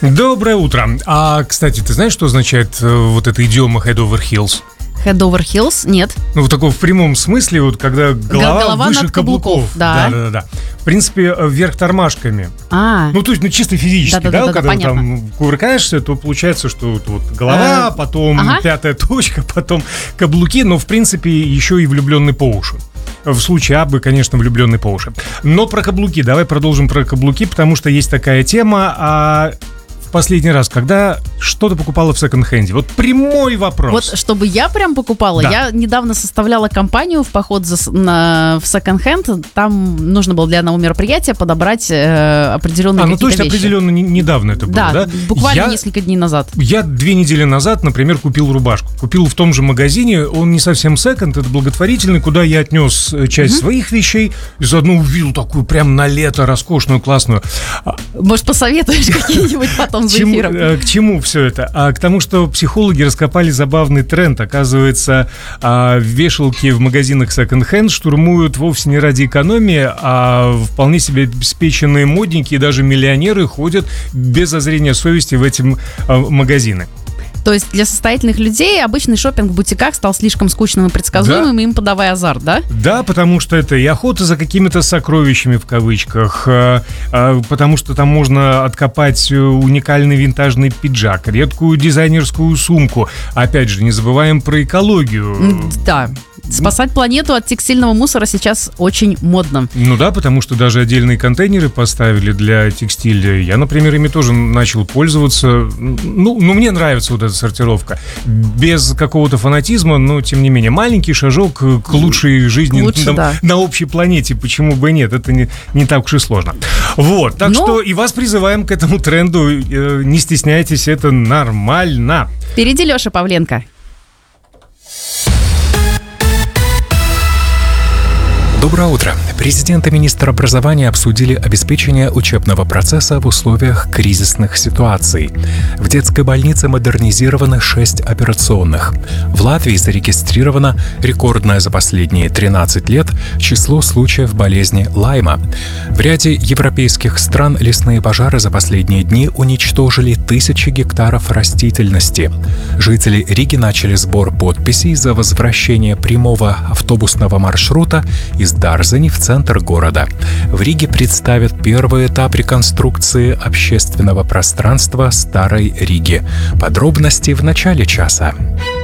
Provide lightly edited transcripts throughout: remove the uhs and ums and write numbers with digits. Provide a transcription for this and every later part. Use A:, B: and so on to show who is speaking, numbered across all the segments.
A: Доброе утро. Кстати, ты знаешь, что означает вот эта идиома head over heels?
B: Head over heels? Нет.
A: Ну, в таком в прямом смысле, вот когда голова выше
B: над
A: каблуков. Да. В принципе, вверх тормашками. Ну, то есть, чисто физически, когда ты там кувыркаешься, то получается, что вот голова, потом пятая точка, потом каблуки, но, в принципе, еще и влюбленный по уши. В случае Аббы, конечно, влюбленный по уши. Но про каблуки, давай продолжим про каблуки, потому что есть такая тема. Последний раз, когда что-то покупала в секонд-хенде? Вот прямой вопрос.
B: Вот чтобы я прям покупала, я недавно составляла компанию в поход в секонд-хенд. Там нужно было для одного мероприятия подобрать определенные какие-то вещи.
A: То есть определенно недавно это было, да?
B: Да, буквально несколько дней назад.
A: Я 2 недели назад, например, купил рубашку. Купил в том же магазине, он не совсем секонд, это благотворительный, куда я отнес часть своих вещей и заодно увидел такую прям на лето роскошную, классную.
B: Может, посоветуешь какие-нибудь потом?
A: К чему все это? К тому, что психологи раскопали забавный тренд. Оказывается, вешалки в магазинах секонд-хенд штурмуют вовсе не ради экономии, а вполне себе обеспеченные модники и даже миллионеры ходят без зазрения совести в эти магазины.
B: То есть для состоятельных людей обычный шопинг в бутиках стал слишком скучным и предсказуемым, им подавая азарт, да?
A: Да, потому что это и охота за какими-то сокровищами в кавычках, потому что там можно откопать уникальный винтажный пиджак, редкую дизайнерскую сумку. Опять же, не забываем про экологию.
B: Да. Спасать планету от текстильного мусора сейчас очень модно.
A: Ну да, потому что даже отдельные контейнеры поставили для текстиля. Я, например, ими тоже начал пользоваться. Ну, мне нравится вот эта сортировка. Без какого-то фанатизма, но тем не менее. Маленький шажок к лучшей жизни на общей планете. Почему бы и нет? Это не так уж и сложно. Вот, так что и вас призываем к этому тренду. Не стесняйтесь, это нормально.
B: Впереди Леша Павленко.
C: Доброе утро. Президент и министр образования обсудили обеспечение учебного процесса в условиях кризисных ситуаций. В детской больнице модернизированы 6 операционных. В Латвии зарегистрировано рекордное за последние 13 лет число случаев болезни Лайма. В ряде европейских стран лесные пожары за последние дни уничтожили тысячи гектаров растительности. Жители Риги начали сбор подписей за возвращение прямого автобусного маршрута из Дарзани в центр города. В Риге представят первый этап реконструкции общественного пространства Старой Риги. Подробности в начале часа.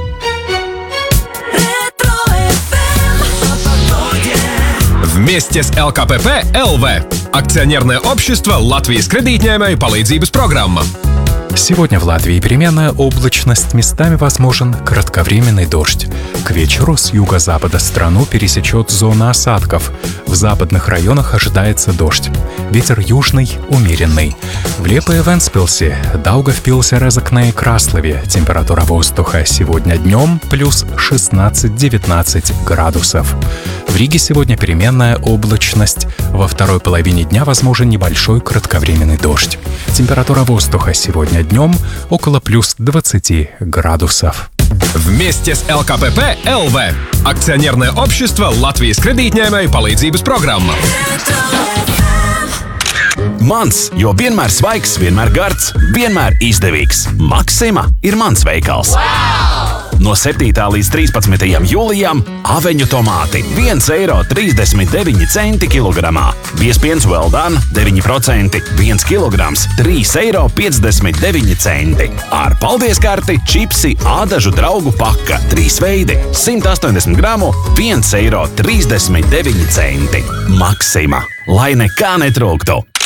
D: Вместе с ЛКПП ЛВ. Акционерное общество Латвijas кредитņēmēju palīdzības программа.
C: Сегодня в Латвии переменная облачность, местами возможен кратковременный дождь. К вечеру с юго-запада страну пересечет зона осадков. В западных районах ожидается дождь. Ветер южный, умеренный. В Лепе и Вентспилсе, Даугавпилсе, Резекне и Краслове температура воздуха сегодня днем плюс 16-19 градусов. В Риге сегодня переменная облачность. Во второй половине дня возможен небольшой кратковременный дождь. Температура воздуха сегодня днем около плюс 20 градусов.
D: Вместе с ЛКПП ЛВ. Акционерное общество Латвijas kredītņēmēju palīdzības programma.
E: Mans, jo vienmēr svaigs, vienmēr gards, vienmēr izdevīgs. Maxima ir mans veikals. No 7. līdz 13. jūlijam aveņu tomāti 1,39 eiro kilogramā. Biespiens well done 9%, 1 kilograms 3,59 eiro. Ar paldies karti čipsi ādažu draugu paka 3 veidi 180 gramu 1,39 eiro. Maxima, lai nekā netrūktu.